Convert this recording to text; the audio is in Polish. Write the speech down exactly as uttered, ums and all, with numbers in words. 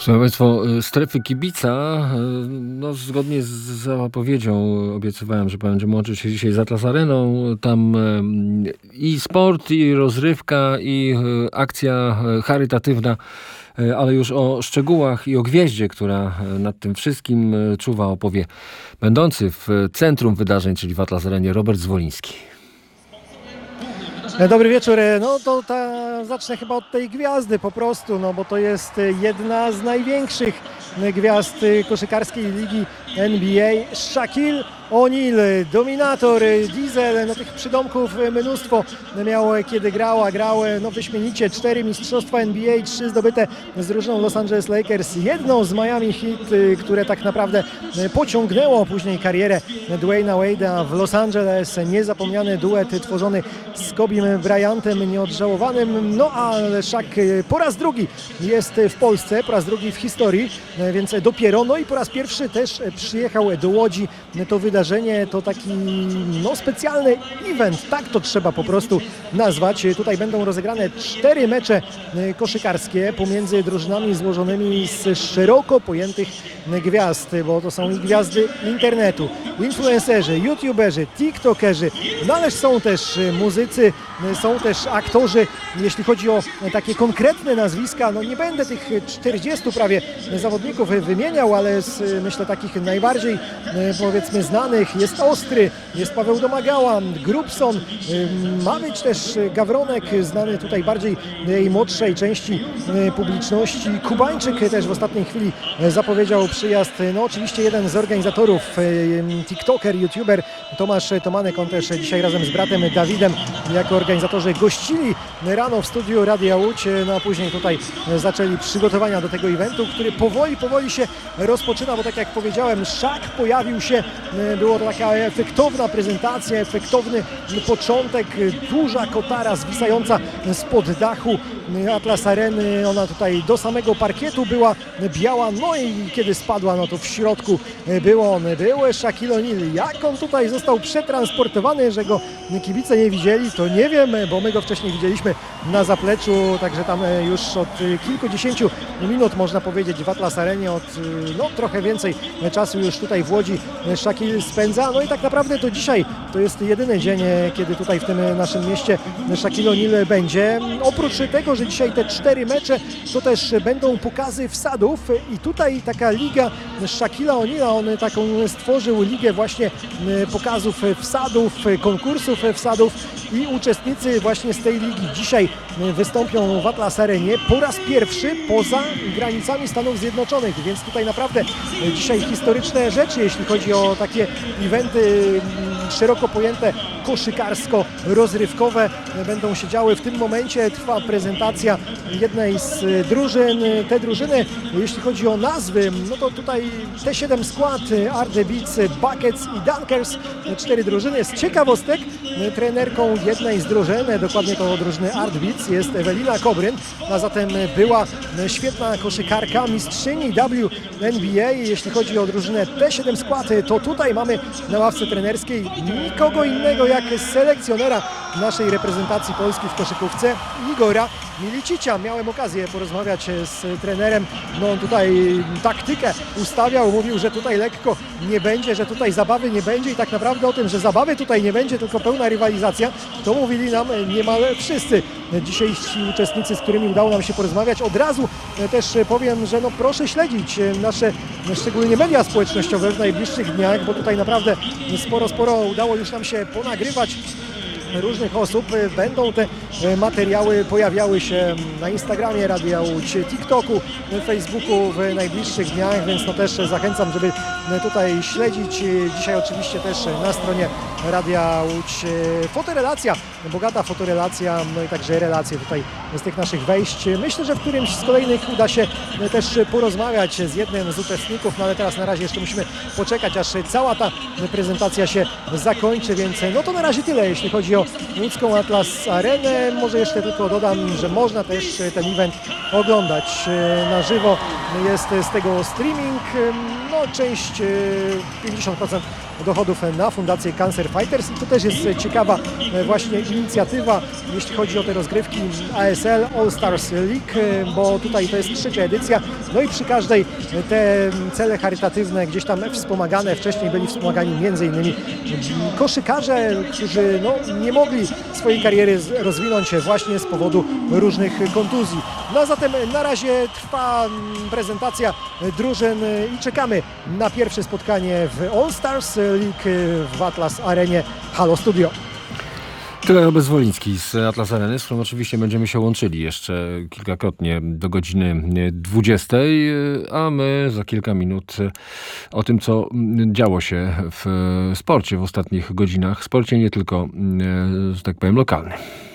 Szanowni Państwo, strefy kibica, no zgodnie z zapowiedzią obiecywałem, że będziemy łączyć się dzisiaj z Atlas Areną. Tam i sport, i rozrywka, i akcja charytatywna, ale już o szczegółach i o gwieździe, która nad tym wszystkim czuwa, opowie będący w centrum wydarzeń, czyli w Atlas Arenie, Robert Zwoliński. Dobry wieczór. No to ta, zacznę chyba od tej gwiazdy po prostu, no bo to jest jedna z największych gwiazd koszykarskiej ligi N B A. Shaquille O'Neal, dominator, Diesel, no tych przydomków mnóstwo miał, kiedy grał, a grał no wyśmienicie. Cztery mistrzostwa N B A, trzy zdobyte z drużyną Los Angeles Lakers, jedną z Miami Heat, które tak naprawdę pociągnęło później karierę Dwayna Wade'a w Los Angeles. Niezapomniany duet tworzony z Kobim Bryantem, nieodżałowanym. No ale Shaq po raz drugi jest w Polsce, po raz drugi w historii, więc dopiero, no i po raz pierwszy też przyjechał do Łodzi. To wydarzenie to taki no, specjalny event, tak to trzeba po prostu nazwać. Tutaj będą rozegrane cztery mecze koszykarskie pomiędzy drużynami złożonymi z szeroko pojętych gwiazd, bo to są i gwiazdy internetu, influencerzy, youtuberzy, tiktokerzy, no ale są też muzycy, są też aktorzy. Jeśli chodzi o takie konkretne nazwiska, no nie będę tych czterdziestu prawie zawodników wymieniał, ale z, myślę, takich najbardziej powiedzmy znanych jest Ostry, jest Paweł Domagała, Grubson, ma być też Gawronek, znany tutaj bardziej tej młodszej części publiczności. Kubańczyk też w ostatniej chwili zapowiedział przyjazd. No oczywiście jeden z organizatorów, tiktoker, youtuber Tomasz Tomanek, on też dzisiaj razem z bratem Dawidem jako organizatorzy gościli rano w studiu Radia Łódź, no a później tutaj zaczęli przygotowania do tego eventu, który powoli, powoli się rozpoczyna, bo tak jak powiedziałem, Shaq pojawił się, było to taka efektowna prezentacja, efektowny początek, duża kotara zwisająca spod dachu Atlas Areny, ona tutaj do samego parkietu była biała, no i kiedy spadła, no to w środku był on, był Shaquille O'Neal. Jak on tutaj został przetransportowany, że go kibice nie widzieli, to nie wiem, bo my go wcześniej widzieliśmy na zapleczu, także tam już od kilkudziesięciu minut, można powiedzieć, w Atlas Arenie, od no trochę więcej czasu już tutaj w Łodzi Shaquille spędza. No i tak naprawdę to dzisiaj to jest jedyny dzień, kiedy tutaj w tym naszym mieście Shaquille O'Neal będzie. Oprócz tego, że dzisiaj te cztery mecze, to też będą pokazy wsadów i tutaj taka liga Shaquille'a O'Neala, on taką stworzył ligę właśnie pokazów wsadów, konkursów wsadów i uczestnicy właśnie z tej ligi dzisiaj wystąpią w Atlas Arenie po raz pierwszy poza granicami Stanów Zjednoczonych, więc tutaj naprawdę dzisiaj historyczne rzeczy, jeśli chodzi o takie eventy szeroko pojęte koszykarsko-rozrywkowe będą się działy. W tym momencie trwa prezentacja jednej z drużyn. Te drużyny, jeśli chodzi o nazwy, no to tutaj T siedem skład, Art the Beats, Buckets i Dunkers. Cztery drużyny. Z ciekawostek trenerką jednej z drużyn, dokładnie to drużyny Art Beats, jest Ewelina Kobryn, a zatem była świetna koszykarka, mistrzyni W N B A. Jeśli chodzi o drużynę T siedem skład, to tutaj mamy na ławce trenerskiej nikogo innego jak selekcjonera naszej reprezentacji Polski w koszykówce, Igora Milicicia. Miałem okazję porozmawiać z trenerem, no on tutaj taktykę ustawiał, mówił, że tutaj lekko nie będzie, że tutaj zabawy nie będzie i tak naprawdę o tym, że zabawy tutaj nie będzie, tylko pełna rywalizacja, to mówili nam niemal wszyscy dzisiejsi uczestnicy, z którymi udało nam się porozmawiać. Od razu też powiem, że no proszę śledzić nasze szczególnie media społecznościowe w najbliższych dniach, bo tutaj naprawdę sporo, sporo udało już nam się ponagrywać różnych osób. Będą te materiały pojawiały się na Instagramie Radia Łódź, TikToku, Facebooku w najbliższych dniach, więc no też zachęcam, żeby tutaj śledzić. Dzisiaj oczywiście też na stronie Radia Łódź fotorelacja, bogata fotorelacja, no i także relacje tutaj z tych naszych wejść. Myślę, że w którymś z kolejnych uda się też porozmawiać z jednym z uczestników, no ale teraz na razie jeszcze musimy poczekać, aż cała ta prezentacja się zakończy, więc no to na razie tyle, jeśli chodzi o łódzką Atlas Arenę. Może jeszcze tylko dodam, że można też ten event oglądać na żywo. Jest z tego streaming, no część pięćdziesiąt procent dochodów na Fundację Cancer Fighters i to też jest ciekawa właśnie inicjatywa, jeśli chodzi o te rozgrywki A S L All Stars League, bo tutaj to jest trzecia edycja, no i przy każdej te cele charytatywne gdzieś tam wspomagane, wcześniej byli wspomagani między innymi koszykarze, którzy no, nie mogli swojej kariery rozwinąć właśnie z powodu różnych kontuzji. No a zatem na razie trwa prezentacja drużyn i czekamy na pierwsze spotkanie w All Stars League w Atlas Arenie Halo Studio. Tyle Bezwoliński z Atlas Areny, z którą oczywiście będziemy się łączyli jeszcze kilkakrotnie do godziny dwudziestej, a my za kilka minut o tym, co działo się w sporcie w ostatnich godzinach, sporcie nie tylko, że tak powiem, lokalnym.